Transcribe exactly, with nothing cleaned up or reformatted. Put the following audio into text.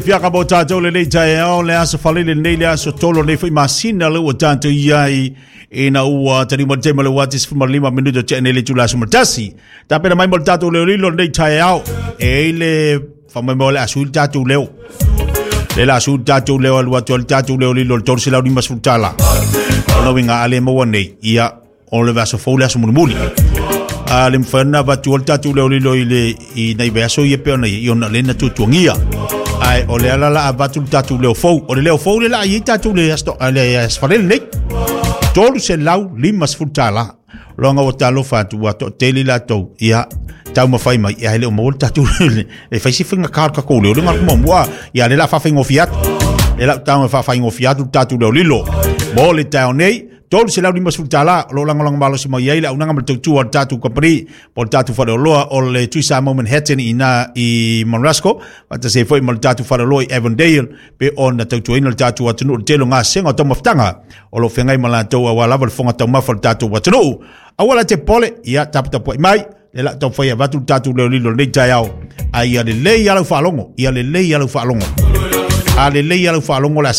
Fia ka bo tātou le nei tae ao le asa whale le nei le asa tolo nei whai masina le ua tātou iai e na ua tani mo te male watis fuma lima minuto te nei le tula suma tasi. Tāpena mai mo le tātou leo lilo nei tae ao e le whamai mo le asu il tātou leo. Le la asu il tātou leo alua tu al tātou leo lilo le tolu se lau ni masfutala. Ona winga ale maua nei ia o le vasa fau le asa muni muni. A le mwhana vatu al tātou leo lilo i le i nei beaso i e peo nei i ona le na tutuangia. Ai o le ala la abatu tatu leo fou o le leo fou le la i tatu le asto le asfarel nei tolu se lau limas futala longa o talo fatu wa to teli la to ia tau mafai mai ia le mo tatu e fai si finga kar ka ko le le ngal mo wa ia le la fa fingo fiat le la tau fa fingo fiat tatu le lilo mo le tau nei tolu se lau limas futala lo lang lang malo si mo ia le una ngal tu o tatu company por tatu fa loa o le tuisa mo Manhattan ina i Monrasco pata se foi mo tatu fa loa Avondale pe on na tatu ina tatu atu no telo nga senga to maftanga o lo fengai mala to wa lava fonga to mafal tatu atu no awala te pole ia tapta po mai le la to foi vatu tatu le lilo le tayao ai ia le le ia lo fa longo ia le le ia lo fa longo a le le ia lo fa longo la